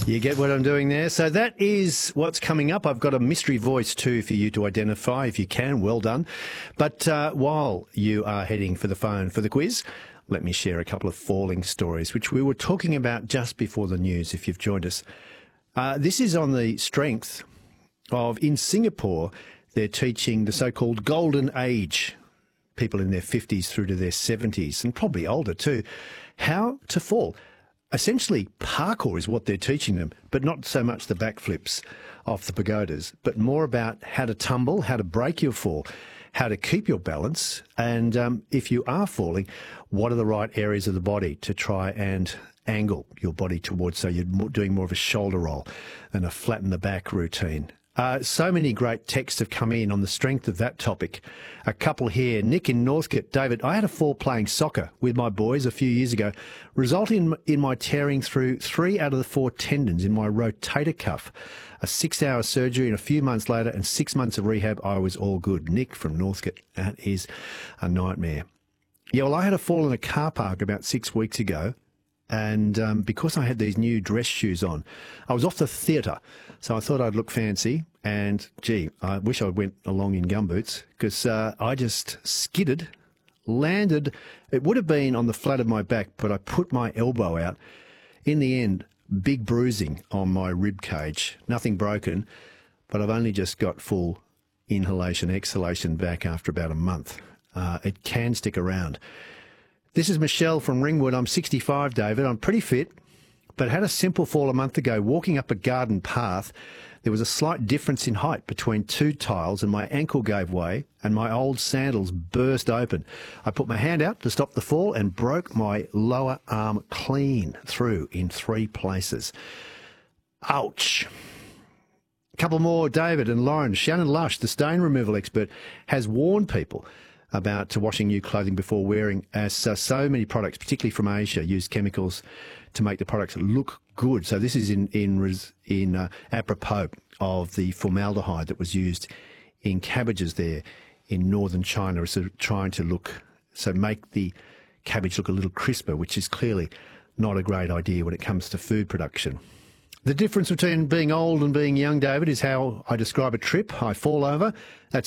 You get what I'm doing there? So that is what's coming up. I've got a mystery voice too for you to identify if you can. Well done. But while you are heading for the phone for the quiz, let me share a couple of falling stories, which we were talking about just before the news, if you've joined us. This is on the strength of, in Singapore, they're teaching the so-called golden age, people in their 50s through to their 70s, and probably older too, how to fall. Essentially, parkour is what they're teaching them, but not so much the backflips off the pagodas, but more about how to tumble, how to break your fall, how to keep your balance, and if you are falling, what are the right areas of the body to try and angle your body towards, so you're doing more of a shoulder roll and a flatten the back routine. So many great texts have come in on the strength of that topic. A couple here. Nick in Northcote. David, I had a fall playing soccer with my boys a few years ago, resulting in my tearing through 3 out of the 4 tendons in my rotator cuff. A 6-hour surgery, and a few months later and 6 months of rehab, I was all good. Nick from Northcote. That is a nightmare. Yeah, well, I had a fall in a car park about 6 weeks ago. And because I had these new dress shoes on, I was off the theatre, so I thought I'd look fancy. And, gee, I wish I went along in gumboots, because I just skidded, landed. It would have been on the flat of my back, but I put my elbow out. In the end, big bruising on my rib cage. Nothing broken, but I've only just got full inhalation, exhalation back after about a month. It can stick around. This is Michelle from Ringwood. I'm 65, David. I'm pretty fit, but had a simple fall a month ago. Walking up a garden path, there was a slight difference in height between 2 tiles, and my ankle gave way and my old sandals burst open. I put my hand out to stop the fall and broke my lower arm clean through in 3 places. Ouch. A couple more, David and Lauren. Shannon Lush, the stain removal expert, has warned people about washing new clothing before wearing, as so many products, particularly from Asia, use chemicals to make the products look good. So this is in apropos of the formaldehyde that was used in cabbages there in northern China, sort of trying to make the cabbage look a little crisper, which is clearly not a great idea when it comes to food production. The difference between being old and being young, David, is how I describe a trip. I fall over. That's